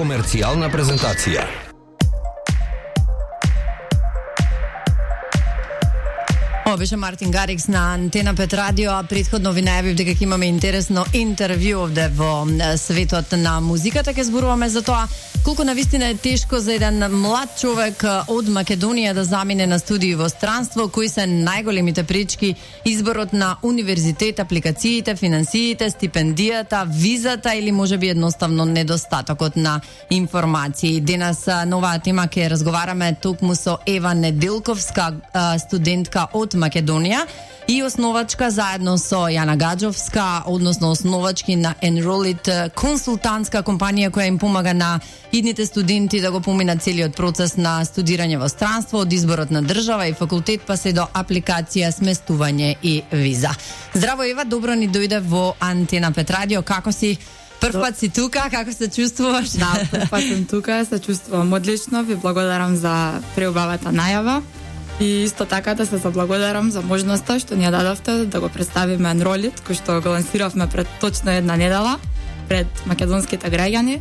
Комерцијална презентација. Ова беше Мартин Гарикс на Антена 5 радио, а претходно ви најавив дека ќе имаме интересно интервју овде во светот на музиката. Ќе зборуваме за тоа колку навистина е тешко за еден млад човек од Македонија да замине на студии во странство, кои се најголемите пречки, изборот на универзитет, апликациите, финансиите, стипендијата, визата или можеби едноставно недостатокот на информации. Денес на оваа тема ќе разговараме токму со Ева Неделковска, студентка од Македонија и основачка заедно со Јана Гаджовска, односно основачки на Enroll.it, консултантска компанија која им помага на идните студенти да го поминат целиот процес на студирање во странство, од изборот на држава и факултет па се до апликација, сместување и виза. Здраво Ева, добро ни дојде во Антена 5 радио. Како си? Прв пат си тука, како се чувствуваш? Да, прв пат сум тука, се чувствувам одлично, ви благодарам за преубавата најава. И исто така да се заблагодарам за можноста што ни ја дадовте да го представиме Enroll.it, кој што го лансиравме пред точно една недела пред македонските граѓани,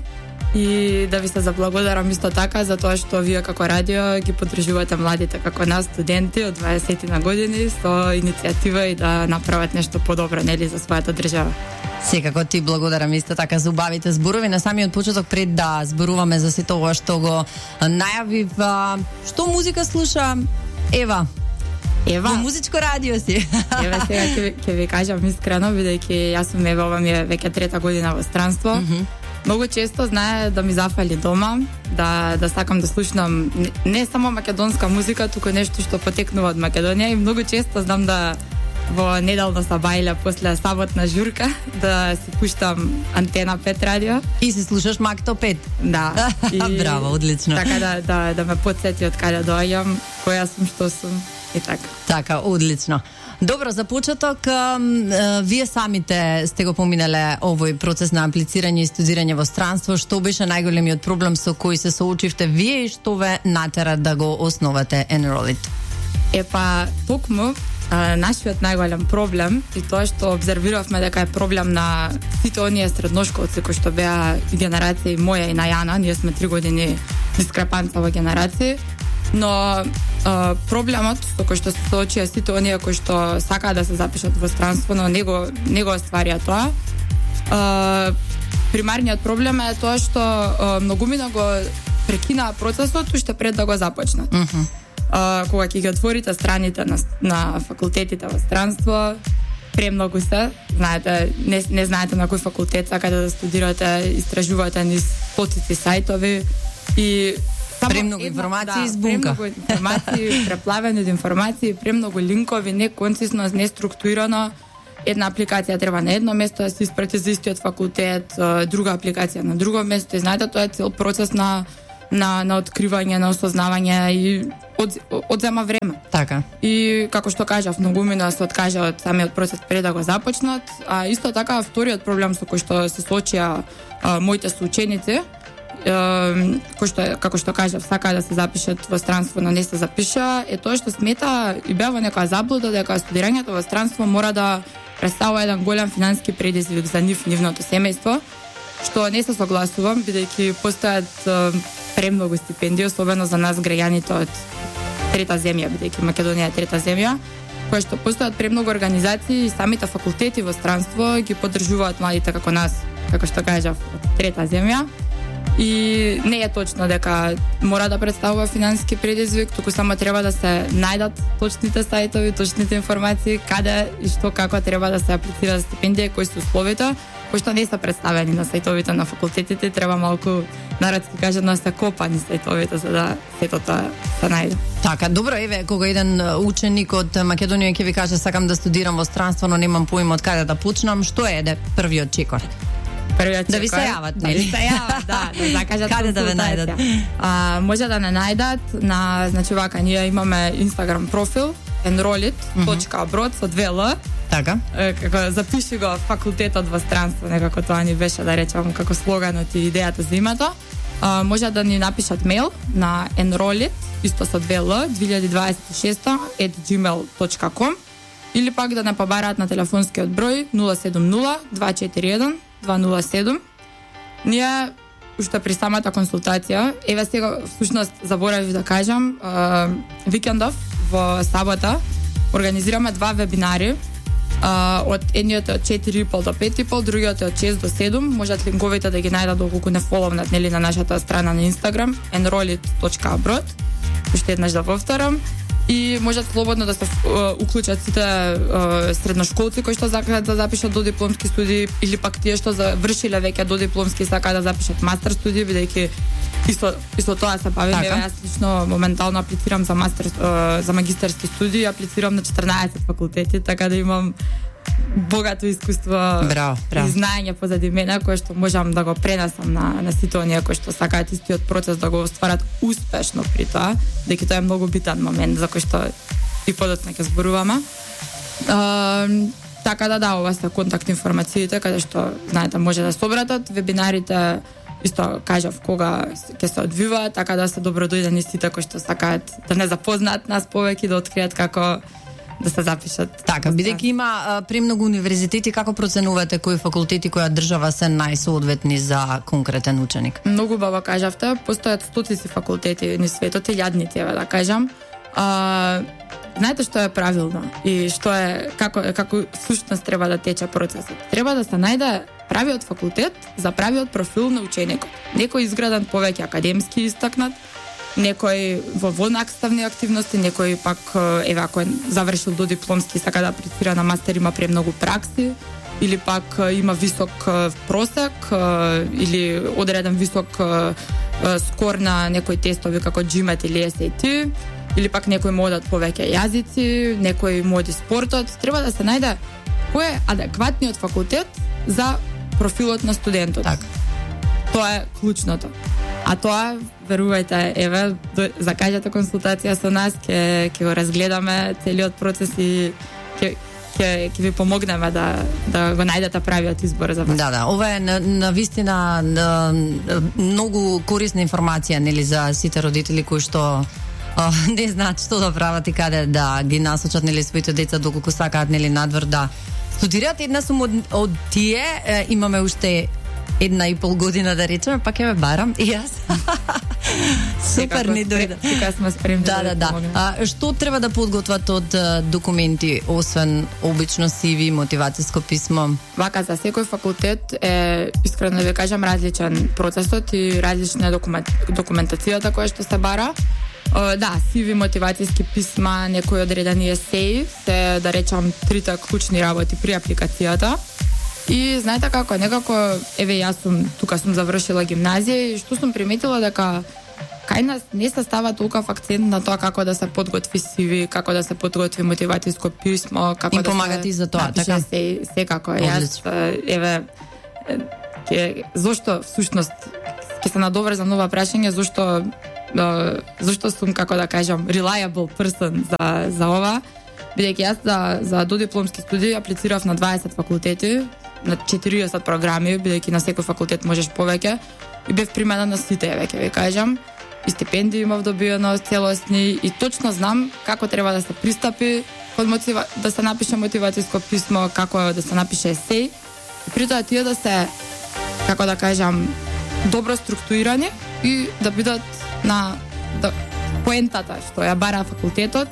и да ви се заблагодарам исто така за тоа што вие како радио ги поддржувате младите како нас, студенти од 20 на години, со иницијатива и да направат нешто подобро, нели, за својата држава. Секако ти благодарам исто така за убавите зборови. На самиот почеток, пред да зборуваме за сето ова што го најавив, што музика слуша Ева? Во музичко радио си. Ева, сега ќе ви кажам искрено, бидејќи јас сум Ева, ова ми е веќе 3-та година во странство. Многу често знае да ми зафали дома, да сакам да слушнам не само македонска музика, туку нешто што потекнува од Македонија, и многу често знам да во неделна сабајля после саботна журка да си пуштам Антена 5 радио. И си слушаш Макто 5. Да. И браво, одлично. Така да ме потсети од каде доаѓам, која сум, што сум и така. Така, одлично. Добро, за почеток, вие самите сте го поминале овој процес на аплицирање и студирање во странство. Што беше најголемиот проблем со кој се соочивте вие и што ве натера да го основате Enroll.it? Епа, токму нашиот најголем проблем, и тоа што обзервиравме дека е проблем на сите оние средношколци кои што беа генерација моја и на Јана, ние сме 3 години дискрепанца во генерации, но проблемот со кој што се соочија сите оние кои што сакаат да се запишат во странство, но не го остварија тоа. Примарниот проблем е тоа што многумина го прекинаа процесот уште пред да го започнат. Кога ќе ги отворите страните на факултетите во странство, премногу се, знаете, не знаете на кој факултет сакате да студирате, истражувате низ стотици сајтови и премногу информации из бунка. Премногу информации, преплавени од информации, премногу линкови, неконцизно, неструктурирано. Една апликација треба на едно место да се испрати за истиот факултет, друга апликација на друго место, и знаете, тоа е цел процес на откривање, на осознавање и одзема време. Така. И како што кажав, многумина се откажа од самиот процес пред да го започнат, а исто така вториот проблем со кој што се соочија моите соученици, кој што, како што кажав, сакаа да се запишат во странство, но не се запиша, е тоа што смета и беа во некоја заблуда дека студирањето во странство мора да представува еден голем финансиски предизвик за нивното семејство, што не се согласувам, бидејќи постојат премногу стипендии, особено за нас граѓаните од трета земја, бидејќи Македонија е трета земја, која што постојат премногу организации и самите факултети во странство ги поддржуваат младите како нас, како што кажав, од трета земја. И не е точно дека мора да представува финансиски предизвик, туку само треба да се најдат точните сајтови, точните информации, каде и што како треба да се аплицира за стипендија, кои се условите, кои што не се представени на сајтовите на факултетите, треба малку народски кажано да се копани сајтовите за да сето тоа се најде. Така, добро, еве, кога еден ученик од Македонија ќе ви каже сакам да студирам во странство, но немам поим од каде да почнам, што е првиот чекор? Да ви се јават, нели? Да ви се јават, да закажат каде да ве најдат? Може да не најдат на, значи вака, ние имаме Инстаграм профил enroll.it.abroad со 2L. Така. Како запиши го факултетот во странство, некако тоа ни беше, да речам, како слоганот и идејата за името. Може да ни напишат мејл на enroll.it, исто со 2L, 2026@gmail.com, или пак да не побараат на телефонскиот број 070 241 207. Ние уште при самата консултација, еве сега всушност заборавив да кажам, викендов во сабота организираме 2 вебинари. Од едниот е од 4:30 до 5:30, другиот е од 6 до 7. Можат линковите да ги најдат доколку не фоловнат нели на нашата страна на Instagram enrolit.abroad. Уште еднаш да повторам. И можат слободно да се уклучат сите средношколци кои што сакаат да запишат додипломски студии или пак тие што завршиле веќе додипломски сакаат да запишат мастер студии, бидејќи исто тоа се бавим. Јас лично моментално аплицирам за за магистерски студии, аплицирам на 14 факултети, така да имам богато искуство и знаење позади мене, кое што можам да го пренесам на сите оние кои што сакаат истиот процес да го остварат успешно при тоа, дека тоа е многу битен момент за кој што и подоцна ќе зборуваме. Така да, ова се контакт информациите, каде што, знаете, може да се обратат. Вебинарите, исто кажав кога ќе се одвиваат, така да се добродојдени сите кои што сакаат да не запознаат нас повеќе, да откријат како да се запишат. Така, бидејќи има премногу универзитети, како проценувате кои факултети, која држава се најсоодветни за конкретен ученик? Многу баба кажавте, постојат стотици факултети низ светот и јадници, да кажам. Знаете што е правилно и што е како сушност треба да тече процесот? Треба да се најде правиот факултет за правиот профил на ученикот. Некој изграден повеќе академски истакнат, некој во наставни активности, некој пак еве ако е завршил додипломски и сака да аплицира на мастер, има премногу пракси, или пак има висок просек или одреден висок скор на некои тестови како GMAT или SAT, или пак некои модат повеќе јазици, некои моди спортот. Треба да се најде кој е адекватниот факултет за профилот на студентот. Так. Тоа е клучното. А тоа, верувајте, еве, закажете консултација со нас, ќе го разгледаме целиот процес и ќе ви помогнеме да го најдете правиот избор за вас. Да, ова е на вистина многу корисна информација, нели, за сите родители кои што не знаат што да прават и каде да ги насочат, нели, своите деца доколку сакаат, нели, надвор да студираат. Една сум од тие, имаме уште 1,5 година да речеме, пак ќе ме барам и јас. Супер ни дојде. Сега сме спремни да. Што треба да подготват од документи, освен обично CV, мотивацијско писмо? Вака, за секој факултет е, искрено ви кажам, различен процесот и различна е документацијата која што се бара. Да, CV, мотивацијски писма, некои одредени есеи, се, да речам, 3 клучни работи при апликацијата. И знаете како, некако, еве јас тука сум завршила гимназија и што сум приметила дека кај нас не се става толков акцент на тоа како да се подготви CV, како да се подготви мотивацијско писмо, како и да помагате и за тоа, така? Секако, јас, еве, зошто, всушност, ќе се надоврзам нова прашање, зошто сум, како да кажам, reliable person за ова, бидејќи јас за додипломски студии аплицирав на 20 факултети, на 40 програми, бидејќи на секој факултет можеш повеќе, и бев примена на сите, веќе ви кажам, и стипендии имав добиено целосни, и точно знам како треба да се пристапи да се напише мотивацијско писмо, како да се напише есеј, и при тоа тие да се, како да кажам, добро структурирани и да бидат на поентата што ја бара факултетот,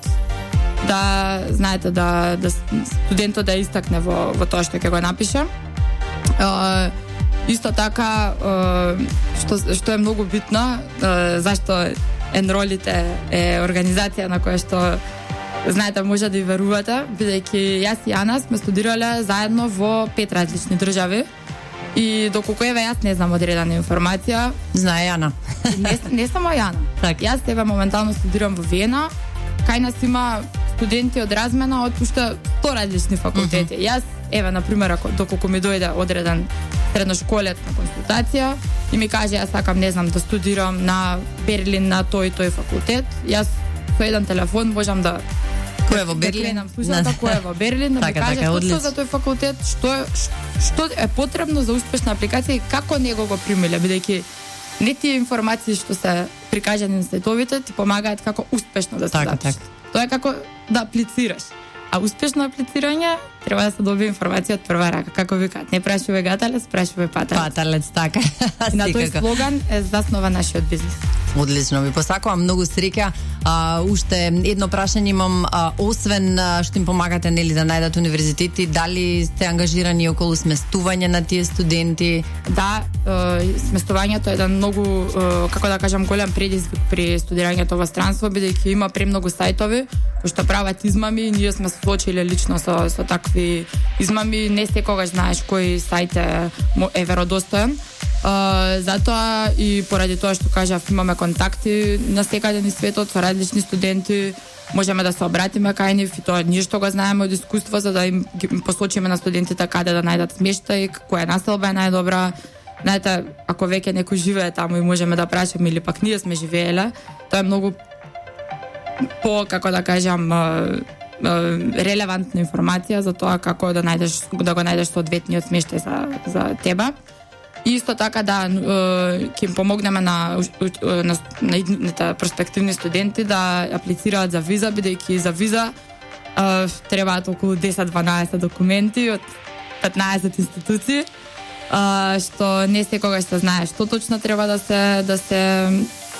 да знаете да студентот да истакне во тоа што ќе го напише. Исто така што е многу битно, зашто Enrolit е организација на која што знаете може да и верувате, бидејќи јас и Ана сме студирале заедно во 5 различни држави. И доколку еве јас не знам одредена информација, знае Јана. Не само Јана. Так. Јас еве моментално студирам во Виена. Кај нас има студенти од размена од уште 100 различни факултети. Јас еве на пример доколку ми дојде одреден средношколец на консултација и ми каже јас сакам не знам да студирам на Берлин на тој и тој факултет, јас со еден телефон можам да кој е во Берлин, кој е во Берлин, да ми каже што за тој факултет, што е потребно за успешна апликација и како него го примиле, бидејќи не тие информации што се прикажани на сајтовите ти помагаат како успешно да се запишеш. Тоа е како да аплицираш. А успешно аплицирање треба да се добие информација од прва рака, како викаат, не прашувај гаталец, прашувај паталец. Паталец, така. И на тој слоган е заснова нашиот бизнис. Одлично, ви посакувам многу среќа. Уште едно прашање имам, освен што им помагате нели да најдат универзитети, дали сте ангажирани околу сместување на тие студенти? Да, сместувањето е еден многу, како да кажам, голем предизвик при студирањето во странство, бидејќи има премногу сајтови кои што прават измами. Ние сме се соочиле лично со такви измами, не секогаш знаеш кој сајт е веродостоен. Затоа и поради тоа што кажав, имаме контакти на секаде низ светот со различни студенти, можеме да се обратиме кај нив и тоа ние што го знаеме од искуство, за да им посочиме на студентите каде да најдат смештај, која населба е најдобра. Знаете, ако веќе некој живее таму и можеме да прашаме или пак ние сме живееле, тоа е многу по, како да кажам, релевантна информација за тоа како да го најдеш соодветниот смештај за тебе. И исто така да ќе им помогнеме на перспективни студенти да аплицираат за виза, бидејќи за виза требаат околу 10-12 документи од 15 институции, што не секогаш се знае што точно треба да се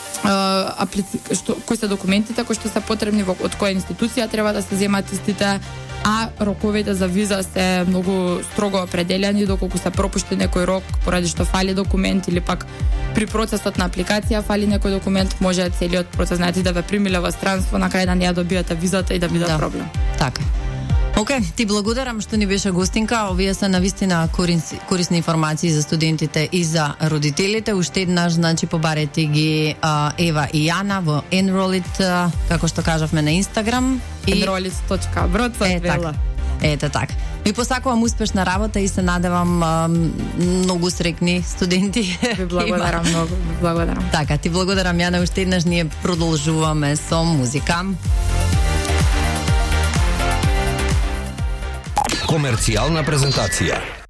кои се документите кои што се потребни, од која институција треба да се земат истите, а роковите за виза се многу строго определени, доколку се пропушти некој рок поради што фали документ или пак при процесот на апликација фали некој документ, може целиот процес, знаете, да ве примиле во странство, на крај да не ја добиете визата и да биде проблем. Така. Океј, ти благодарам што ни беше гостинка. Овие се навистина корисни информации за студентите и за родителите. Уште еднаш, значи, побарете ги Ева и Јана во Enroll-it, како што кажавме на Инстаграм. Enroll-it.bro. Ете така. Ви посакувам успешна работа и се надевам многу среќни студенти. Ви благодарам многу. Благодарам. Така, ти благодарам, Јана. Уште еднаш ние продолжуваме со музика. Комерцијална презентација.